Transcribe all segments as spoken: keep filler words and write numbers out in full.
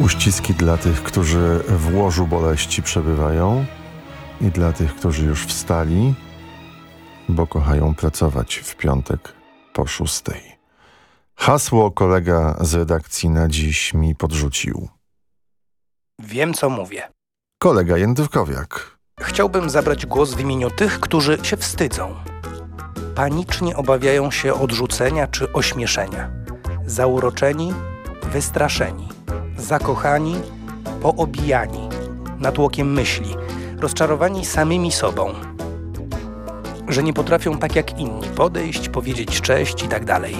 Uściski dla tych, którzy w łożu boleści przebywają i dla tych, którzy już wstali, bo kochają pracować w piątek po szóstej. Hasło kolega z redakcji na dziś mi podrzucił. Wiem, co mówię. Kolega Jędrkowiak. Chciałbym zabrać głos w imieniu tych, którzy się wstydzą. Panicznie obawiają się odrzucenia czy ośmieszenia. Zauroczeni, wystraszeni, zakochani, poobijani, natłokiem myśli, rozczarowani samymi sobą. Że nie potrafią tak jak inni podejść, powiedzieć cześć i tak dalej.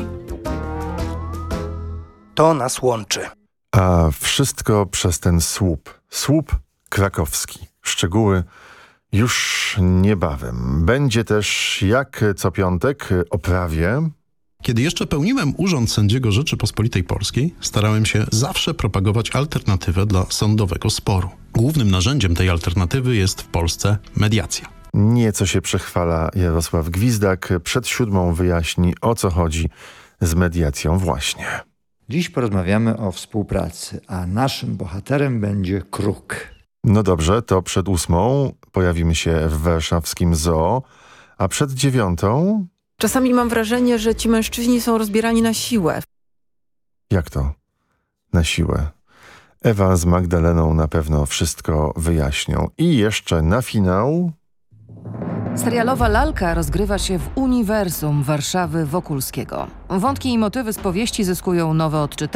To nas łączy. A wszystko przez ten słup. Słup krakowski. Szczegóły już niebawem. Będzie też jak co piątek o prawie. Kiedy jeszcze pełniłem urząd sędziego Rzeczypospolitej Polskiej, starałem się zawsze propagować alternatywę dla sądowego sporu. Głównym narzędziem tej alternatywy jest w Polsce mediacja. Nieco się przechwala Jarosław Gwizdak. Przed siódmą wyjaśni, o co chodzi z mediacją właśnie. Dziś porozmawiamy o współpracy, a naszym bohaterem będzie Kruk. No dobrze, to przed ósmą pojawimy się w warszawskim zoo, a przed dziewiątą... Czasami mam wrażenie, że ci mężczyźni są rozbierani na siłę. Jak to? Na siłę. Ewa z Magdaleną na pewno wszystko wyjaśnią. I jeszcze na finał... Serialowa lalka rozgrywa się w uniwersum Warszawy Wokulskiego. Wątki i motywy z powieści zyskują nowe odczytania.